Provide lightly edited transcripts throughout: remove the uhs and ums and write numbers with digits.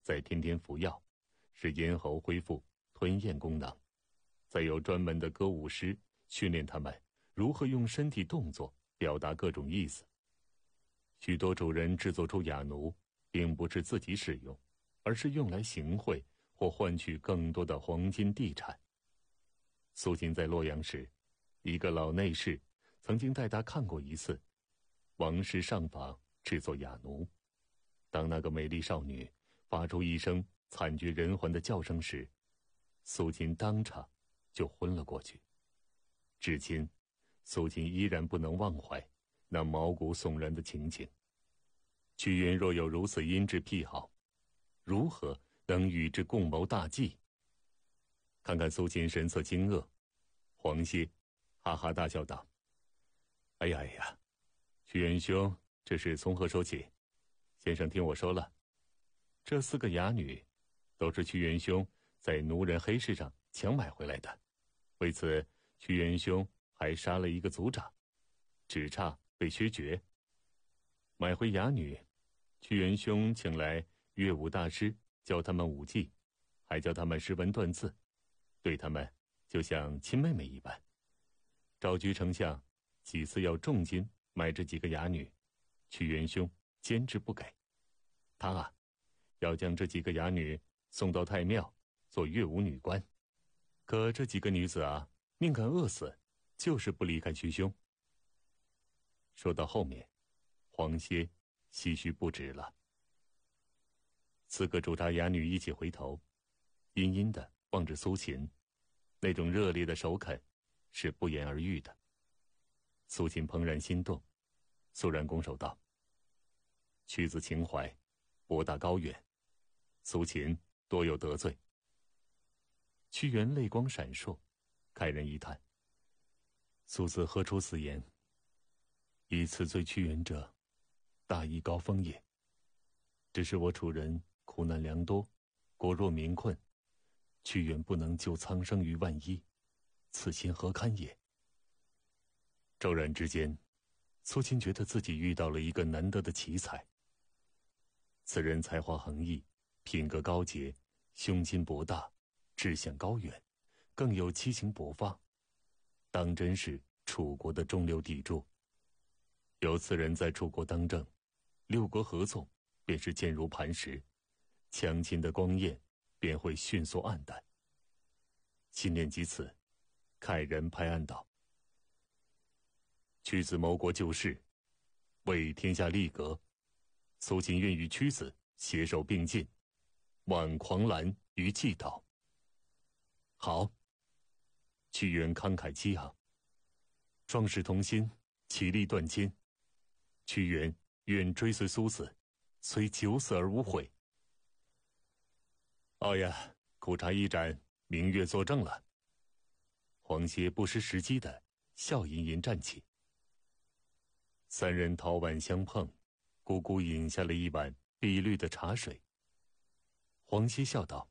再天天服药，使咽喉恢复吞咽功能。再有专门的歌舞师训练他们如何用身体动作表达各种意思。许多主人制作出哑奴，并不是自己使用，而是用来行贿或换取更多的黄金地产。苏秦在洛阳时，一个老内侍曾经带他看过一次王室上访制作哑奴。当那个美丽少女发出一声惨绝人寰的叫声时，苏秦当场就昏了过去。至今，苏秦依然不能忘怀那毛骨悚然的情景。屈原若有如此阴质癖好，如何能与之共谋大计？看看苏秦神色惊愕，黄歇哈哈大笑道：“哎呀，屈原兄，这是从何说起？先生听我说了，这4个哑女都是屈原兄在奴人黑市上强买回来的，为此屈原兄还杀了一个族长，只差被削爵。买回哑女，屈原兄请来乐舞大师教他们舞技，还教他们识文断字，对他们就像亲妹妹一般。赵居丞相几次要重金买这几个哑女，屈原兄坚持不给。他要将这几个哑女送到太庙做乐舞女官，可这几个女子宁肯饿死，就是不离开屈兄。”说到后面，黄歇唏嘘不止了。4个驻扎哑女一起回头，阴阴地望着苏秦，那种热烈的首肯是不言而喻的。苏秦怦然心动，肃然拱手道：“屈子情怀博大高远，苏秦多有得罪。”屈原泪光闪烁，慨然一叹：“苏子何出此言？以此罪屈原者，大义高风也。只是我楚人苦难良多，国若民困，屈原不能救苍生于万一，此心何堪也？”骤然之间，苏秦觉得自己遇到了一个难得的奇才。此人才华横溢，品格高洁，胸襟博大，志向高远，更有七情勃发，当真是楚国的中流砥柱。有此人在楚国当政，6国合纵便是坚如磐石，强秦的光焰便会迅速暗淡。心念及此，慨然拍案道：“屈子谋国救世，为天下立革，苏秦愿与屈子携手并进，挽狂澜于既倒。”好！屈原慷慨激昂，壮士同心，其利断金。屈原愿追随苏子，虽九死而无悔。呀，苦茶一盏，明月作证了。黄歇不失时机的笑吟吟站起。3人陶碗相碰，咕咕饮下了一碗碧绿的茶水。黄歇笑道：“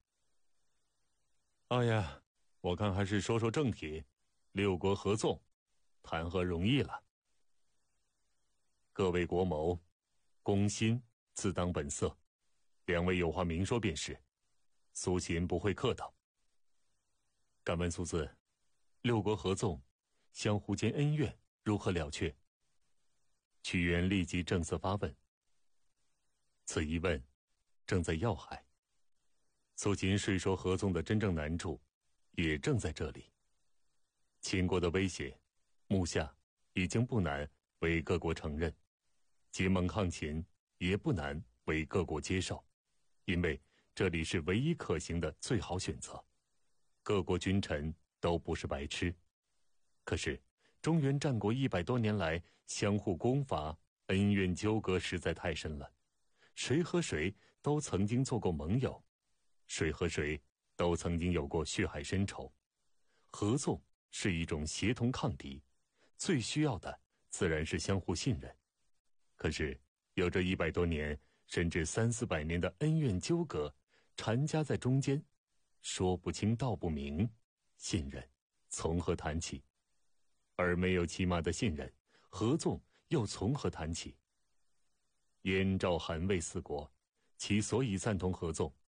呀，我看还是说说正题，6国合纵，谈何容易了。各位国谋，公心自当本色，2位有话明说便是。苏秦不会客套。敢问苏子，6国合纵，相互间恩怨如何了却？”屈原立即正色发问。此一问正在要害。苏秦说说合纵的真正难处，也正在这里。秦国的威胁，目下已经不难为各国承认，结盟抗秦也不难为各国接受，因为这里是唯一可行的最好选择。各国君臣都不是白痴。可是中原战国100多年来相互攻伐，恩怨纠葛实在太深了，谁和谁都曾经做过盟友，谁和谁都曾经有过血海深仇。合纵是一种协同抗敌，最需要的自然是相互信任。可是有着100多年甚至300-400年的恩怨纠葛缠夹在中间，说不清道不明，信任从何谈起？而没有起码的信任，合纵又从何谈起？燕赵韩魏4国，其所以赞同合纵，